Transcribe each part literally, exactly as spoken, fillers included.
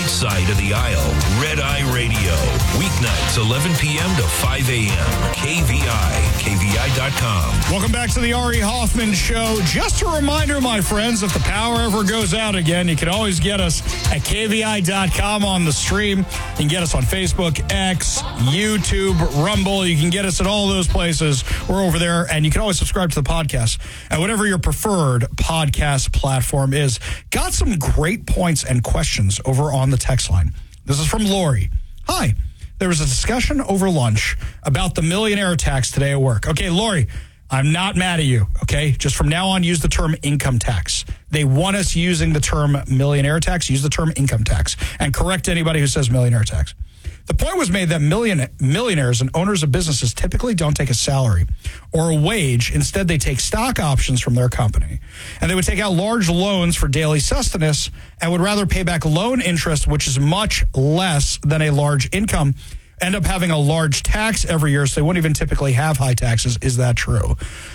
right side of the aisle. Red Eye Radio. Weeknights, eleven p.m. to five a.m. K V I. K V I dot com. Welcome back to the Ari Hoffman Show. Just a reminder, my friends, if the power ever goes out again, you can always get us at K V I dot com on the stream. You can get us on Facebook, X, YouTube, Rumble. You can get us at all those places. We're over there, and you can always subscribe to the podcast at whatever your preferred podcast platform is. Got some great points and questions over on the text line. This is from Lori. Hi. There was a discussion over lunch about the millionaire tax today at work. Okay, Lori, I'm not mad at you, okay? Just from now on, use the term income tax. They want us using the term millionaire tax. Use the term income tax and correct anybody who says millionaire tax. The point was made that million, millionaires and owners of businesses typically don't take a salary or a wage. Instead, they take stock options from their company. And they would take out large loans for daily sustenance and would rather pay back loan interest, which is much less than a large income, end up having a large tax every year, so they wouldn't even typically have high taxes. Is that true?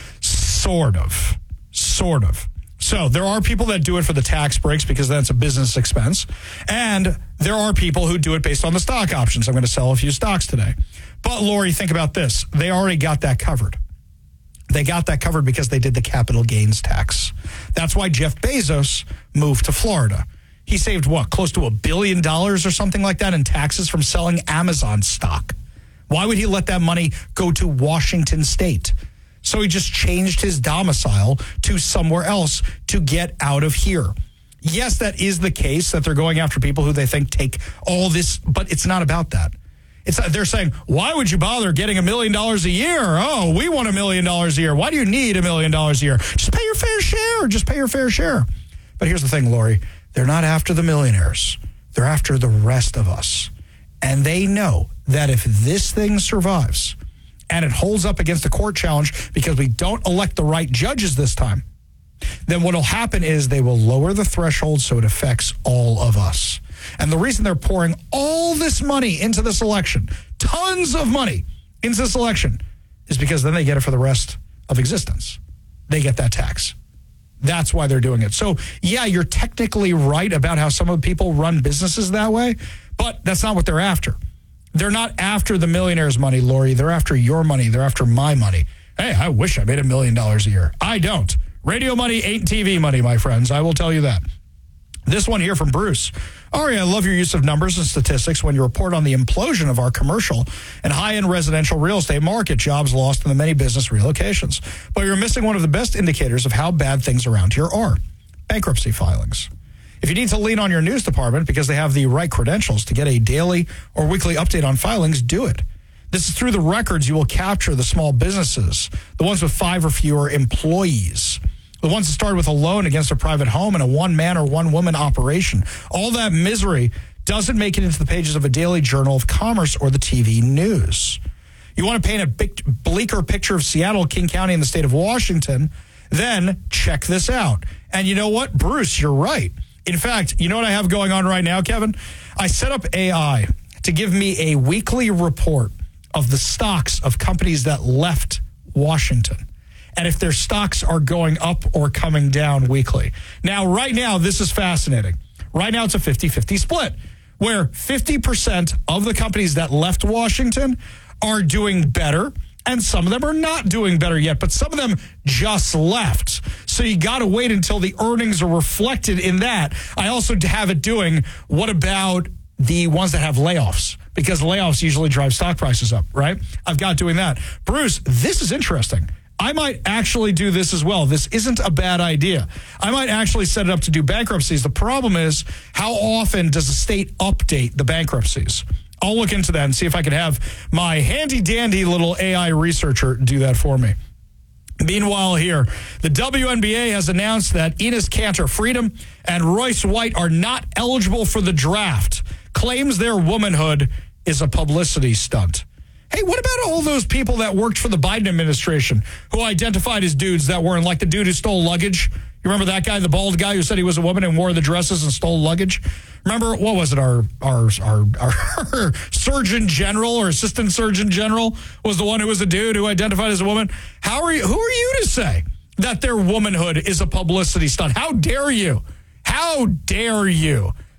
Sort of. Sort of. So there are people that do it for the tax breaks because that's a business expense. And there are people who do it based on the stock options. I'm going to sell a few stocks today. But, Lori, think about this. They already got that covered. They got that covered because they did the capital gains tax. That's why Jeff Bezos moved to Florida. He saved, what, close to a billion dollars or something like that in taxes from selling Amazon stock. Why would he let that money go to Washington State? So he just changed his domicile to somewhere else to get out of here. Yes, that is the case, that they're going after people who they think take all this, but it's not about that. It's they're saying, why would you bother getting a million dollars a year? Oh, we want a million dollars a year. Why do you need a million dollars a year? Just pay your fair share. Just pay your fair share. But here's the thing, Lori. They're not after the millionaires. They're after the rest of us. And they know that if this thing survives and it holds up against a court challenge because we don't elect the right judges this time, then what will happen is they will lower the threshold so it affects all of us. And the reason they're pouring all this money into this election, tons of money into this election, is because then they get it for the rest of existence. They get that tax. That's why they're doing it. So, yeah, you're technically right about how some of the people run businesses that way, but that's not what they're after. They're not after the millionaire's money, Lori. They're after your money. They're after my money. Hey, I wish I made a million dollars a year. I don't. Radio money ain't T V money, my friends. I will tell you that. This one here from Bruce. Ari, I love your use of numbers and statistics when you report on the implosion of our commercial and high-end residential real estate market, jobs lost, and the many business relocations. But you're missing one of the best indicators of how bad things around here are: bankruptcy filings. If you need to lean on your news department because they have the right credentials to get a daily or weekly update on filings, do it. This is through the records you will capture the small businesses, the ones with five or fewer employees, the ones that started with a loan against a private home and a one-man or one-woman operation. All that misery doesn't make it into the pages of a daily journal of commerce or the T V news. You want to paint a big, bleaker picture of Seattle, King County, and the state of Washington? Then check this out. And you know what? Bruce, you're right. In fact, you know what I have going on right now, Kevin? I set up A I to give me a weekly report of the stocks of companies that left Washington, and if their stocks are going up or coming down weekly. Now, right now, this is fascinating. Right now, it's a fifty-fifty split, where fifty percent of the companies that left Washington are doing better, and some of them are not doing better yet, but some of them just left. So you got to wait until the earnings are reflected in that. I also have it doing, what about the ones that have layoffs? Because layoffs usually drive stock prices up, right? I've got doing that. Bruce, this is interesting. I might actually do this as well. This isn't a bad idea. I might actually set it up to do bankruptcies. The problem is, how often does the state update the bankruptcies? I'll look into that and see if I can have my handy-dandy little A I researcher do that for me. Meanwhile here, the W N B A has announced that Enes Kanter Freedom and Royce White are not eligible for the draft. Claims their womanhood is a publicity stunt. Hey, what about all those people that worked for the Biden administration who identified as dudes that weren't, like the dude who stole luggage? You remember that guy, the bald guy who said he was a woman and wore the dresses and stole luggage? Remember, what was it, our our our, our Surgeon General or Assistant Surgeon General was the one who was a dude who identified as a woman? How are you? Who are you to say that their womanhood is a publicity stunt? How dare you? How dare you?